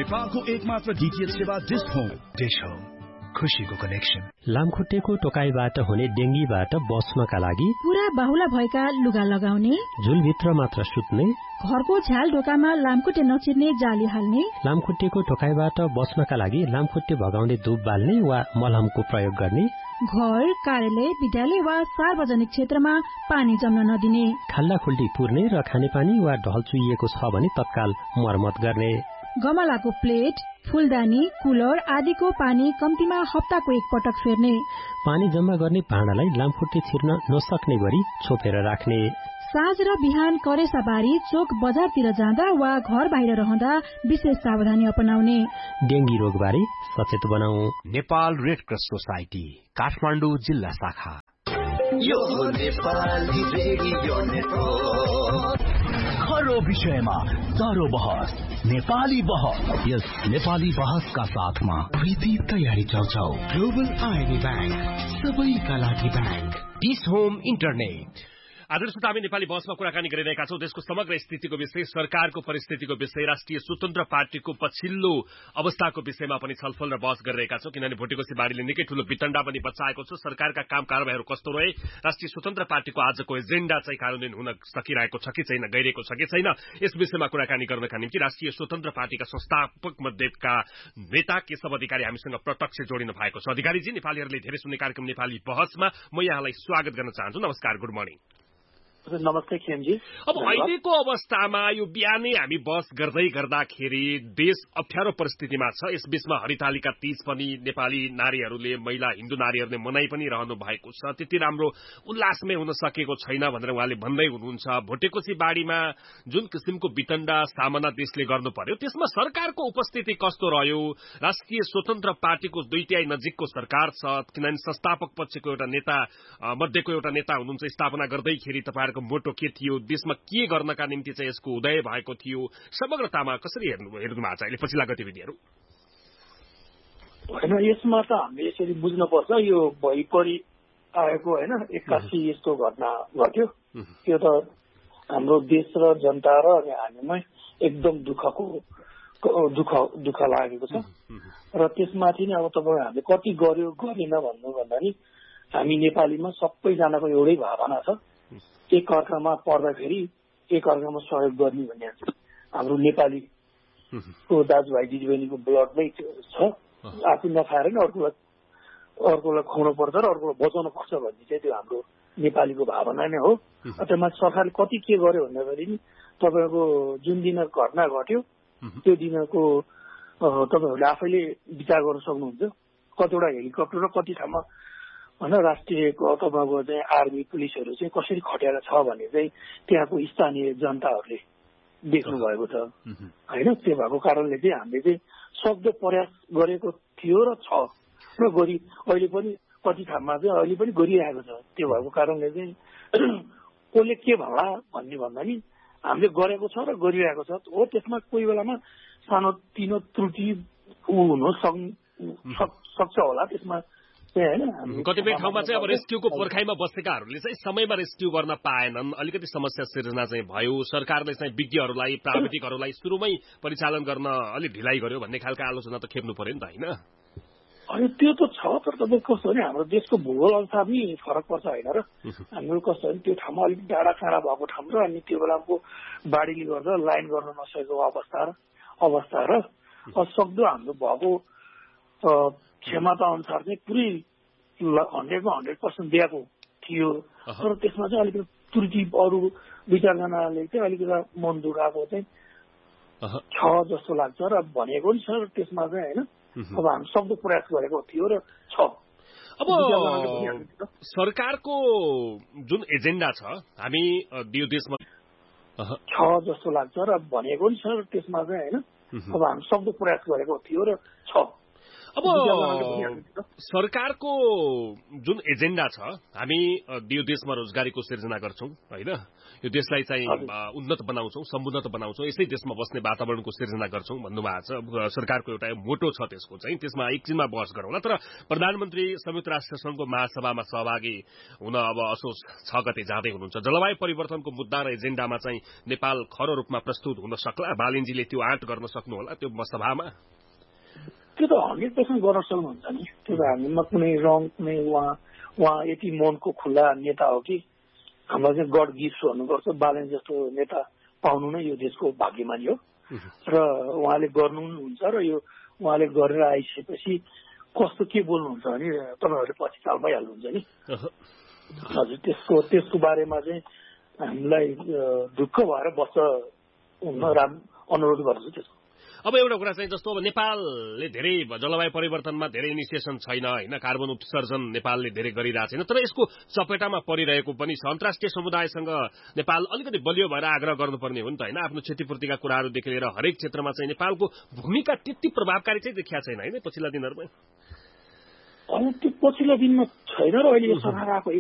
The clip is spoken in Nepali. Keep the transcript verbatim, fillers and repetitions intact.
नेपालको एकमात्र डीटीएच सेवा डिश होम। डिश होम, खुशीको कनेक्सन। लामखुट्टेको टोकाइबाट हुने डेंगीबाट बच्नका लागि पूरा बाहुला भएका लुगा लगाउने, झुलभित्र मात्र सुत्ने, घरको झ्याल ढोकामा लामखुट्टे नचिर्ने जाली हाल्ने, लामखुट्टेको टोकाइबाट बच्नका लागि लामखुट्टे भगाउने धूप बाल्ने वा मलहमको प्रयोग गर्ने, घर, कार्यालय, विद्यालय वा सार्वजनिक क्षेत्रमा पानी जम्न नदिने, खाल्डाखुल्डी पुर्ने र खानेपानी वा ढल चुइएको छ भने तत्काल मर्मत गर्ने, गमलाको प्लेट, फूलदानी, कुलर आदिको पानी कम्तीमा हप्ताको एक पटक फेर्ने, पानी जम्मा गर्ने भाँडालाई लामखुट्टे छिर्न नसक्ने गरी छोपेर राख्ने, साँझ र बिहान करेसाबारी चोक बजारतिर जाँदा वा घर बाहिर रहँदा विशेष सावधानी अपनाउने। डेंगी रोगबारे सचेत बनाऊ। Nepal red cross society Kathmandu जिल्ला शाखा। यो नेपाली रेडियो नेटवर्क, हर विषयमा चारो बहस, नेपाली बहस। यस नेपाली बहसका साथमा प्रीति तयारी चल्छौ। ग्लोबल आइडी ब्याङ्क, सबैका लागि ब्याङ्क। Dish home internet. आदर्श हामी नेपाली बहसमा कुराकानी गरिरहेका छौं। देशको समग्र स्थितिको विषय, सरकारको परिस्थितिको विषय, राष्ट्रिय स्वतन्त्र पार्टीको पछिल्लो अवस्थाको विषयमा पनि छलफल र बहस गरिरहेका छौं। किनभने भोटेकोसी बाढीले निकै ठूलो वितण्डा पनि बचाएको छ। सरकारका काम कारबाहीहरू कस्तो रहे, राष्ट्रिय स्वतन्त्र पार्टीको आजको एजेन्डा चाहिँ कार्यान्वयन हुन सकिरहेको छ कि छैन, गइरहेको छ कि छैन, यस विषयमा कुराकानी गर्नका निम्ति राष्ट्रिय स्वतन्त्र पार्टीका संस्थापक मध्येका नेता केशव अधिकारी हामीसँग प्रत्यक्ष जोडिनु भएको छ। अधिकारीजी, नेपालीहरूले धेरै सुन्ने कार्यक्रम नेपाली बहसमा म यहाँलाई स्वागत गर्न चाहन्छु। नमस्कार, गुड मर्निङ। नमस्ते खेमजी। अब अहिलेको अवस्थामा यो बिहानै हामी बस गर्दै गर्दाखेरि देश अप्ठ्यारो परिस्थितिमा छ। यस बीचमा हरितालिका तीज पनि नेपाली नारीहरूले, महिला हिन्दू नारीहरूले मनाइ पनि रहनु भएको छ। त्यति राम्रो उल्लासमै हुन सकेको छैन भनेर उहाँले भन्दै हुनुहुन्छ। भोटेकोसी बाढीमा जुन किसिमको वितण्डा सामना देशले गर्नु पर्यो, त्यसमा सरकारको उपस्थिति कस्तो रह्यो? राष्ट्रिय स्वतन्त्र पार्टीको दुई तिहाई नजिकको सरकार छ, किनभने संस्थापक पक्षको एउटा नेता मध्येको एउटा नेता हुनुहुन्छ। स्थापना गर्दैखेरि तपाईँ मोटो के थियो, देशमा के गर्नका निम्ति चाहिँ यसको उदय भएको थियो, समग्रतामा कसरी हेर्नु हेर्नु भएको छ अहिले पछिल्ला गतिविधिहरू? होइन, यसमा त हामीले यसरी बुझ्नुपर्छ, यो भइपरि आएको होइन एक्कासी यस्तो घटना घट्यो। त्यो त हाम्रो देश र जनता र अनि हामीमै एकदम दुःखको दुःख दुःख लागेको छ। र त्यसमाथि नै अब तपाईँ हामीले कति गर्यो गरेन भन्नु भन्दा नि हामी नेपालीमा सबैजनाको एउटै भावना छ, एक अर्कामा पर्दाखेरि एक अर्कामा सहयोग गर्ने भन्ने हाम्रो नेपालीको दाजुभाइ दिदीबहिनीको ब्लडमै छ। आफू नखाएर नि अर्कोलाई अर्कोलाई खुवाउनु पर्छ र अर्कोलाई बचाउनु पर्छ भन्ने चाहिँ त्यो हाम्रो नेपालीको भावना नै हो। त्यसमा सरकारले कति के गर्यो भन्दाखेरि नि तपाईँको जुन दिन घटना घट्यो त्यो दिनको तपाईँहरूले आफैले विचार गर्न सक्नुहुन्छ। कतिवटा हेलिकप्टर र कति ठाउँमा होइन राष्ट्रियको तपाईँको चाहिँ आर्मी पुलिसहरू चाहिँ कसरी खटेर छ भने चाहिँ त्यहाँको स्थानीय जनताहरूले देख्नु भएको छ होइन। त्यो भएको कारणले चाहिँ हामीले चाहिँ सक्दो प्रयास गरेको थियो र छ र गरी अहिले पनि कति ठाउँमा चाहिँ अहिले पनि गरिरहेको छ। त्यो भएको कारणले चाहिँ कसले के भन्ला भन्ने भन्दा नि हामीले गरेको छ र गरिरहेको छ हो। त्यसमा कोही बेलामा सानो तिनो त्रुटि हुन सक्छ होला, त्यसमा कतिपय ठाउँमा चाहिँ अब रेस्क्यूको पर्खाइमा बसेकाहरूले चाहिँ समयमा रेस्क्यू गर्न पाएनन्, अलिकति समस्या सिर्जना चाहिँ भयो। सरकारले चाहिँ विज्ञहरूलाई प्राविधिकहरूलाई सुरुमै परिचालन गर्न अलिक ढिलाइ गर्यो भन्ने खालको आलोचना त खेप्नु पर्यो नि त होइन? अनि त्यो त छ, तर तपाईँ कस्तो भने हाम्रो देशको भूगोल अनुसार पनि फरक पर्छ होइन र। हाम्रो कस्तो भने त्यो ठाउँमा अलिक डाँडा काँडा भएको ठाउँ र अनि त्यो बेलाको बाढीले गर्दा लाइन गर्न नसकेको अवस्था र अवस्था र सक्दो हाम्रो भएको क्षमता अनुसार चाहिँ पुरै हन्ड्रेडमा हन्ड्रेड पर्सेन्ट दिएको थियो। तर त्यसमा चाहिँ अलिकति त्रुटि अरू दुई चारजनाले चाहिँ अलिकति मन दुखाएको चाहिँ छ जस्तो लाग्छ र भनेको नि छ। त्यसमा चाहिँ होइन अब हामी सक्दो प्रयास गरेको थियो र छ। अब सरकारको जुन एजेन्डा छ हामी यो देशमा छ जस्तो लाग्छ र भनेको नि छ। त्यसमा चाहिँ होइन अब हामी सक्दो प्रयास गरेको थियो र छ। अब सरकारको जुन एजेन्डा छ, हामी यो देशमा रोजगारीको सिर्जना गर्छौं होइन, यो देशलाई चाहिँ उन्नत बनाउँछौं, समुन्नत बनाउँछौं, यसै देशमा बस्ने वातावरणको सिर्जना गर्छौं भन्नुभएको छ। सरकारको एउटा मोटो छ त्यसको चाहिँ, त्यसमा एकछिनमा बहस गरौँला। तर प्रधानमन्त्री संयुक्त राष्ट्र संघको महासभामा सहभागी हुन अब असोज छ गते जाँदै हुनुहुन्छ। जलवायु परिवर्तनको मुद्दा र एजेन्डामा चाहिँ नेपाल खरो रूपमा प्रस्तुत हुन सक्ला? बालिनजीले त्यो आँट गर्न सक्नुहोला त्यो सभामा? त्यो त हन्ड्रेड पर्सेन्ट गर्न सक्नुहुन्छ नि। त्यो त हामीमा कुनै रङ कुनै उहाँ उहाँ यति मनको खुल्ला नेता हो कि हामीलाई चाहिँ गड गिफ्ट भन्नुपर्छ। बालन जस्तो नेता पाउनु नै यो देशको भाग्यमानी हो र उहाँले गर्नुहुन्छ र यो उहाँले गरेर आइसकेपछि कस्तो के बोल्नुहुन्छ भने तपाईँहरूले पछि चाल पाइहाल्नुहुन्छ नि। हजुर, त्यसको त्यसको बारेमा चाहिँ हामीलाई ढुक्क भएर बस्छ राम अनुरोध गर्छु त्यसको। अब एउटा कुरा चाहिँ जस्तो अब नेपालले धेरै जलवायु परिवर्तनमा धेरै इनिसिएसन छैन होइन, कार्बन उत्सर्जन नेपालले धेरै गरिरहेको छैन, तर यसको चपेटामा परिरहेको पनि छ। अन्तर्राष्ट्रिय समुदायसँग नेपाल अलिकति बलियो भएर आग्रह गर्नुपर्ने हो नि त होइन। आफ्नो क्षतिपूर्तिका कुराहरूदेखि लिएर हरेक क्षेत्रमा चाहिँ नेपालको भूमिका त्यति प्रभावकारी चाहिँ देखिया छैन होइन पछिल्ला दिनहरूमा। त्यो पछिल्लो दिनमा छैन र अहिले यो सरकार आएको